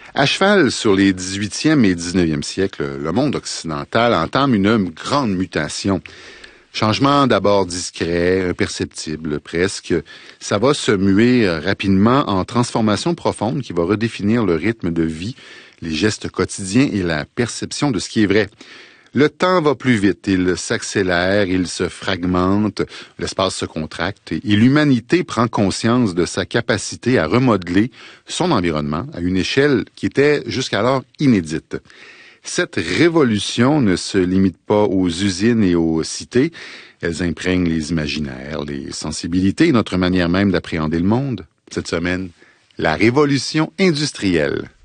À cheval sur les 18e et 19e siècles, le monde occidental entame une grande mutation. Changement d'abord discret, imperceptible presque, ça va se muer rapidement en transformation profonde qui va redéfinir le rythme de vie, les gestes quotidiens et la perception de ce qui est vrai. Le temps va plus vite, il s'accélère, il se fragmente, l'espace se contracte et l'humanité prend conscience de sa capacité à remodeler son environnement à une échelle qui était jusqu'alors inédite. Cette révolution ne se limite pas aux usines et aux cités, elles imprègnent les imaginaires, les sensibilités et notre manière même d'appréhender le monde. Cette semaine, la révolution industrielle.